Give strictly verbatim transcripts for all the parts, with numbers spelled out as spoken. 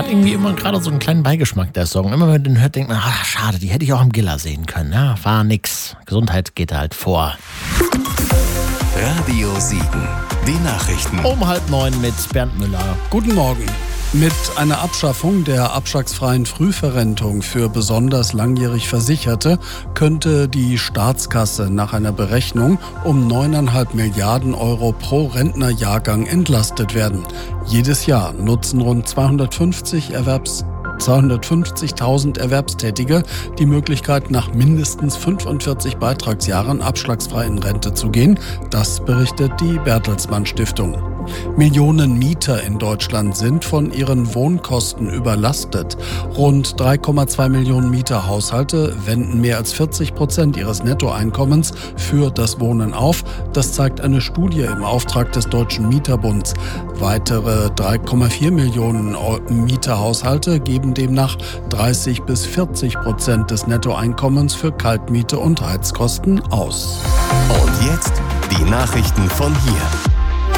hat irgendwie immer gerade so einen kleinen Beigeschmack, der Song. Immer wenn man den hört, denkt man, ach, schade, die hätte ich auch am Giller sehen können. Ja, war nix. Gesundheit geht halt vor. Radio Siegen. Die Nachrichten. Um halb neun mit Bernd Müller. Guten Morgen. Mit einer Abschaffung der abschlagsfreien Frühverrentung für besonders langjährig Versicherte könnte die Staatskasse nach einer Berechnung um neun Komma fünf Milliarden Euro pro Rentnerjahrgang entlastet werden. Jedes Jahr nutzen rund zweihundertfünfzig Erwerbs zweihundertfünfzigtausend Erwerbstätige die Möglichkeit, nach mindestens fünfundvierzig Beitragsjahren abschlagsfrei in Rente zu gehen. Das berichtet die Bertelsmann Stiftung. Millionen Mieter in Deutschland sind von ihren Wohnkosten überlastet. Rund drei Komma zwei Millionen Mieterhaushalte wenden mehr als vierzig Prozent ihres Nettoeinkommens für das Wohnen auf. Das zeigt eine Studie im Auftrag des Deutschen Mieterbunds. Weitere drei Komma vier Millionen Mieterhaushalte geben demnach dreißig bis vierzig Prozent des Nettoeinkommens für Kaltmiete und Heizkosten aus. Und jetzt die Nachrichten von hier.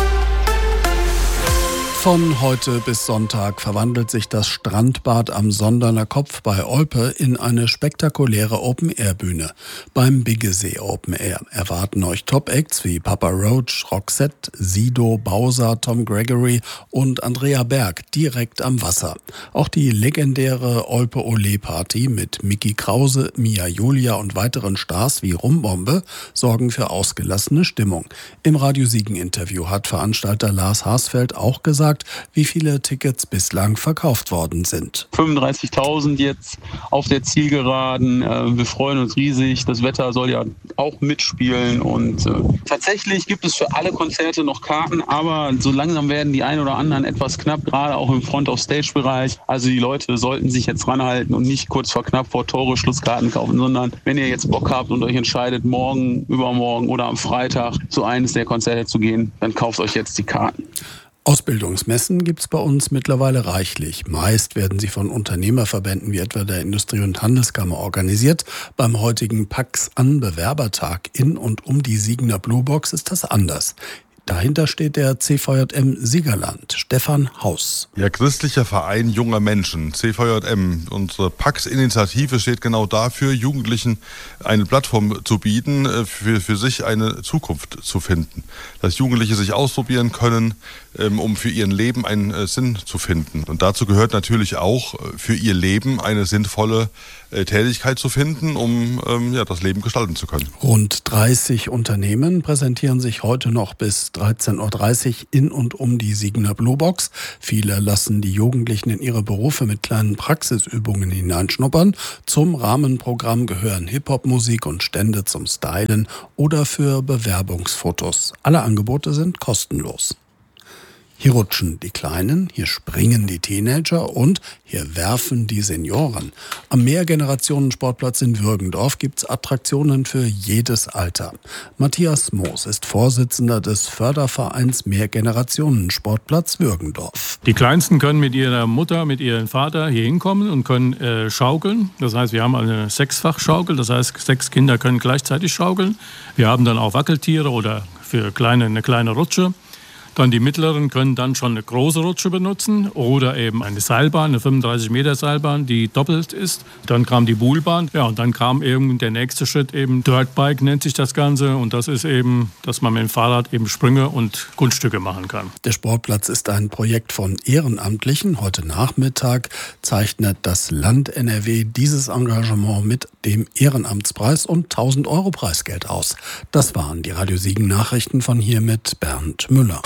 Von heute bis Sonntag verwandelt sich das Strandbad am Sonderner Kopf bei Olpe in eine spektakuläre Open-Air-Bühne. Beim Biggesee Open Air erwarten euch Top-Acts wie Papa Roach, Roxette, Sido, Bowser, Tom Gregory und Andrea Berg direkt am Wasser. Auch die legendäre Olpe-Ole-Party mit Micky Krause, Mia Julia und weiteren Stars wie Rumbombe sorgen für ausgelassene Stimmung. Im Radio Siegen-Interview hat Veranstalter Lars Harsfeld auch gesagt, wie viele Tickets bislang verkauft worden sind. fünfunddreißigtausend jetzt auf der Zielgeraden. Wir freuen uns riesig. Das Wetter soll ja auch mitspielen. Und äh, tatsächlich gibt es für alle Konzerte noch Karten, aber so langsam werden die ein oder anderen etwas knapp, gerade auch im Front-of-Stage-Bereich. Also die Leute sollten sich jetzt ranhalten und nicht kurz vor knapp vor Tore Schlusskarten kaufen, sondern wenn ihr jetzt Bock habt und euch entscheidet, morgen, übermorgen oder am Freitag zu eines der Konzerte zu gehen, dann kauft euch jetzt die Karten. Ausbildungsmessen gibt es bei uns mittlerweile reichlich. Meist werden sie von Unternehmerverbänden wie etwa der Industrie- und Handelskammer organisiert. Beim heutigen Pax-An-Bewerbertag in und um die Siegener Bluebox ist das anders. Dahinter steht der C V J M Siegerland, Stefan Haus. Ja, christlicher Verein junger Menschen, C V J M. Unsere Pax-Initiative steht genau dafür, Jugendlichen eine Plattform zu bieten, für, für sich eine Zukunft zu finden. Dass Jugendliche sich ausprobieren können, um für ihr Leben einen Sinn zu finden. Und dazu gehört natürlich auch, für ihr Leben eine sinnvolle Tätigkeit zu finden, um ja, das Leben gestalten zu können. Rund dreißig Unternehmen präsentieren sich heute noch bis dreizehn Uhr dreißig in und um die Siegener Bluebox. Viele lassen die Jugendlichen in ihre Berufe mit kleinen Praxisübungen hineinschnuppern. Zum Rahmenprogramm gehören Hip-Hop-Musik und Stände zum Stylen oder für Bewerbungsfotos. Alle Angebote sind kostenlos. Hier rutschen die Kleinen, hier springen die Teenager und hier werfen die Senioren. Am Mehrgenerationen-Sportplatz in Würgendorf gibt's Attraktionen für jedes Alter. Matthias Moos ist Vorsitzender des Fördervereins Mehrgenerationen-Sportplatz Würgendorf. Die Kleinsten können mit ihrer Mutter, mit ihrem Vater hier hinkommen und können äh, schaukeln. Das heißt, wir haben eine Sechsfachschaukel, das heißt, sechs Kinder können gleichzeitig schaukeln. Wir haben dann auch Wackeltiere oder für kleine, eine kleine Rutsche. Dann die Mittleren können dann schon eine große Rutsche benutzen oder eben eine Seilbahn, eine fünfunddreißig Meter Seilbahn, die doppelt ist. Dann kam die Buhlbahn, ja, und dann kam eben der nächste Schritt, eben Dirtbike nennt sich das Ganze. Und das ist eben, dass man mit dem Fahrrad eben Sprünge und Kunststücke machen kann. Der Sportplatz ist ein Projekt von Ehrenamtlichen. Heute Nachmittag zeichnet das Land N R W dieses Engagement mit dem Ehrenamtspreis und tausend Euro Preisgeld aus. Das waren die Radio Siegen Nachrichten von hier mit Bernd Müller.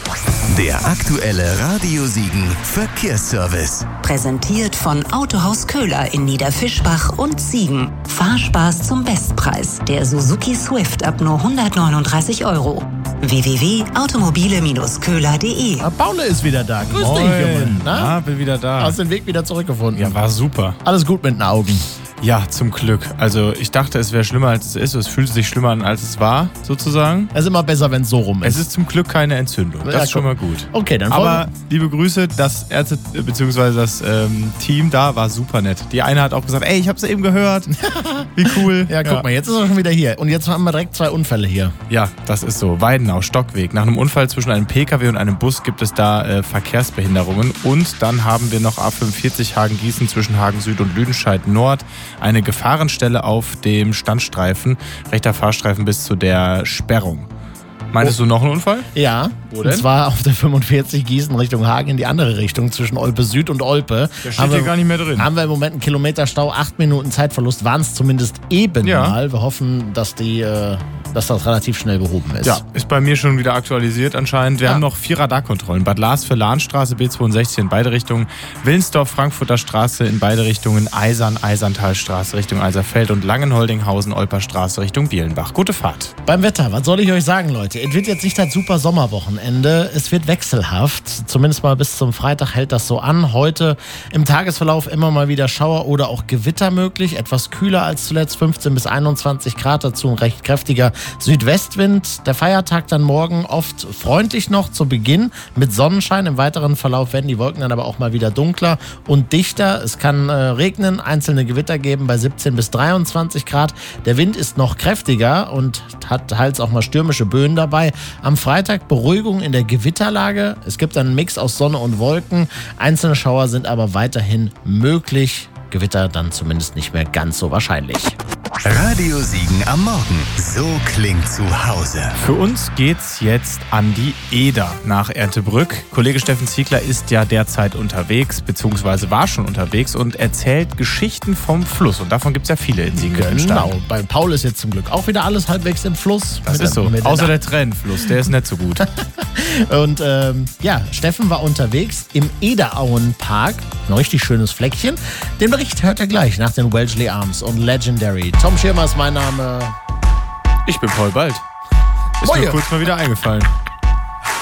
Der aktuelle Radio Siegen Verkehrsservice. Präsentiert von Autohaus Köhler in Niederfischbach und Siegen. Fahrspaß zum Bestpreis. Der Suzuki Swift ab nur hundertneununddreißig Euro. w w w punkt automobile Bindestrich köhler punkt de. Paule ist wieder da. Grüß Moin. dich, Junge. Na? Ja, bin wieder da. Hast den Weg wieder zurückgefunden. Ja, war super. Alles gut mit den Augen. Ja, zum Glück. Also ich dachte, es wäre schlimmer, als es ist. Es fühlte sich schlimmer an, als es war, sozusagen. Es ist immer besser, wenn es so rum ist. Es ist zum Glück keine Entzündung. Das Ja, ist schon mal gut. Okay, dann Aber wollen liebe Grüße, das Ärzte bzw. das ähm, Team da war super nett. Die eine hat auch gesagt, ey, ich hab's eben gehört. Wie cool. Ja, guck mal, jetzt ist er schon wieder hier. Und jetzt haben wir direkt zwei Unfälle hier. Ja, das ist so. Weidenau, Stockweg. Nach einem Unfall zwischen einem Pkw und einem Bus gibt es da äh, Verkehrsbehinderungen. Und dann haben wir noch A fünfundvierzig Hagen-Gießen zwischen Hagen Süd und Lüdenscheid Nord. Eine Gefahrenstelle auf dem Standstreifen. Rechter Fahrstreifen bis zu der Sperrung. Meintest oh. du noch einen Unfall? Ja, Wo und denn? zwar auf der fünfundvierzig Gießen Richtung Hagen in die andere Richtung, zwischen Olpe Süd und Olpe. Der steht hier gar nicht mehr drin. Haben wir im Moment einen Kilometerstau, acht Minuten Zeitverlust, waren es zumindest eben Ja. mal. Wir hoffen, dass, die, äh, dass das relativ schnell behoben ist. Ja, ist bei mir schon wieder aktualisiert anscheinend. Wir Ja. haben noch vier Radarkontrollen. Bad Lars für Lahnstraße, B zweiundsechzig in beide Richtungen. Willensdorf, Frankfurter Straße in beide Richtungen. Eisern, Eiserntalstraße Richtung Eiserfeld und Langenholdinghausen, Olperstraße Richtung Bielenbach. Gute Fahrt. Beim Wetter, was soll ich euch sagen, Leute? Es wird jetzt nicht das super Sommerwochenende. Es wird wechselhaft. Zumindest mal bis zum Freitag hält das so an. Heute im Tagesverlauf immer mal wieder Schauer oder auch Gewitter möglich. Etwas kühler als zuletzt, fünfzehn bis einundzwanzig Grad. Dazu ein recht kräftiger Südwestwind. Der Feiertag dann morgen oft freundlich noch zu Beginn mit Sonnenschein. Im weiteren Verlauf werden die Wolken dann aber auch mal wieder dunkler und dichter. Es kann äh, regnen, einzelne Gewitter geben bei siebzehn bis dreiundzwanzig Grad. Der Wind ist noch kräftiger und hat teils auch mal stürmische Böen dabei. Am Freitag Beruhigung in der Gewitterlage. Es gibt einen Mix aus Sonne und Wolken. Einzelne Schauer sind aber weiterhin möglich. Gewitter dann zumindest nicht mehr ganz so wahrscheinlich. Radio Siegen am Morgen. So klingt zu Hause. Für uns geht's jetzt an die Eder nach Ertebrück. Kollege Steffen Ziegler ist ja derzeit unterwegs, beziehungsweise war schon unterwegs und erzählt Geschichten vom Fluss. Und davon gibt's ja viele in Siegen. Genau, bei Paul ist jetzt zum Glück auch wieder alles halbwegs im Fluss. Das Mit ist so, mit außer der Tränenfluss, der ist nicht so gut. Und ähm, ja, Steffen war unterwegs im Ederauenpark. Ein richtig schönes Fleckchen. Den Bericht hört ihr gleich nach den Wellesley Arms und Legendary. Tom Schirmer ist mein Name. Ich bin Paul Bald. Ist Moje. mir kurz mal wieder eingefallen.